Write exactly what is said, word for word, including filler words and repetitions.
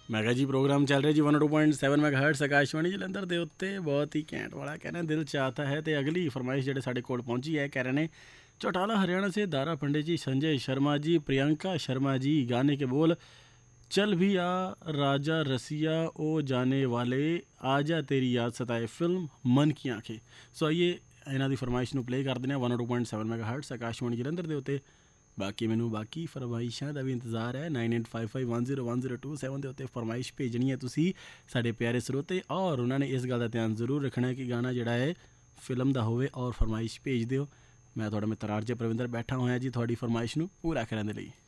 ਮੈਂ ਕਿਹਾ ਜੀ ਪ੍ਰੋਗਰਾਮ ਚੱਲ ਰਿਹਾ ਜੀ one two point seven ਮੈਗਾਹਰਟਜ਼ Akashvani Jalandhar ਦੇ ਉੱਤੇ। ਬਹੁਤ ਹੀ ਘੈਂਟ ਵਾਲਾ ਕਹਿ ਰਹੇ ਦਿਲ ਚਾਹਤਾ ਹੈ। ਅਤੇ ਅਗਲੀ ਫਰਮਾਇਸ਼ ਜਿਹੜੇ ਸਾਡੇ ਕੋਲ ਪਹੁੰਚੀ ਹੈ, ਕਹਿ ਰਹੇ ਨੇ चौटाला हरियाणा से दारा पंडित जी, संजय शर्मा जी, प्रियंका शर्मा जी, गाने के बोल चल भी आ राजा रसिया ओ जाने वाले आजा तेरी याद सताए फिल्म मन की आँखें। सो आइए ਇਹਨਾਂ ਦੀ ਫਰਮਾਇਸ਼ ਨੂੰ ਪਲੇ ਕਰ ਦਿੰਦੇ ਹਾਂ one two point seven ਮੈਗਾਹਰਟਜ਼ Akashvani Jalandhar ਦੇ ਉੱਤੇ। ਬਾਕੀ ਮੈਨੂੰ ਬਾਕੀ ਫਰਮਾਇਸ਼ਾਂ ਦਾ ਵੀ ਇੰਤਜ਼ਾਰ ਹੈ। Nine eight five five one zero one zero two seven ਦੇ ਉੱਤੇ ਫਰਮਾਇਸ਼ ਭੇਜਣੀ ਹੈ ਤੁਸੀਂ ਸਾਡੇ ਪਿਆਰੇ ਸਰੋਤੇ, ਔਰ ਉਹਨਾਂ ਨੇ ਇਸ ਗੱਲ ਦਾ ਧਿਆਨ ਜ਼ਰੂਰ ਰੱਖਣਾ ਕਿ ਗਾਣਾ ਜਿਹੜਾ ਹੈ ਫਿਲਮ ਦਾ ਹੋਵੇ ਔਰ ਫਰਮਾਇਸ਼ ਭੇਜ ਦਿਓ। ਮੈਂ ਤੁਹਾਡਾ ਮਿੱਤਰ ਆਰ ਜੇ ਪ੍ਰਵਿੰਦਰ ਬੈਠਾ ਹੋਇਆ ਜੀ ਤੁਹਾਡੀ ਫਰਮਾਇਸ਼ ਨੂੰ ਪੂਰਾ ਕਰਨ ਦੇ ਲਈ।